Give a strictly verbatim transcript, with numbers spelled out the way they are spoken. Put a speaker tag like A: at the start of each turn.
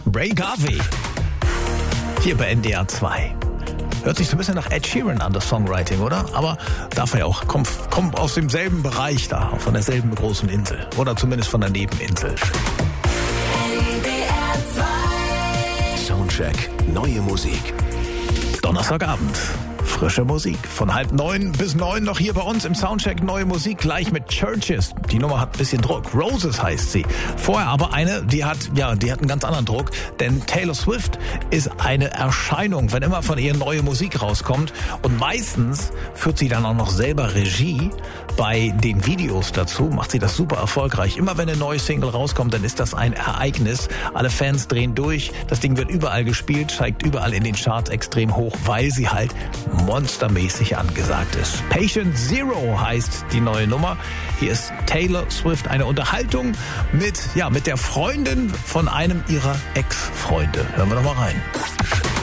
A: Ray Garvey. Hier bei N D R zwei. Hört sich so ein bisschen nach Ed Sheeran an, das Songwriting, oder? Aber darf er ja auch. Kommt, kommt aus demselben Bereich da, von derselben großen Insel. Oder zumindest von der Nebeninsel.
B: N D R zwei.
C: Soundcheck. Neue Musik.
A: Donnerstagabend. Frische Musik. Von halb neun bis neun noch hier bei uns im Soundcheck neue Musik. Gleich mit Churches. Die Nummer hat ein bisschen Druck. Roses heißt sie. Vorher aber eine, die hat, ja, die hat einen ganz anderen Druck. Denn Taylor Swift ist eine Erscheinung, wenn immer von ihr neue Musik rauskommt. Und meistens führt sie dann auch noch selber Regie bei den Videos dazu. Macht sie das super erfolgreich. Immer wenn eine neue Single rauskommt, dann ist das ein Ereignis. Alle Fans drehen durch. Das Ding wird überall gespielt, steigt überall in den Charts extrem hoch, weil sie halt monstermäßig angesagt ist. Patient Zero heißt die neue Nummer. Hier ist Taylor Swift, eine Unterhaltung mit, ja, mit der Freundin von einem ihrer Ex-Freunde. Hören wir doch mal rein.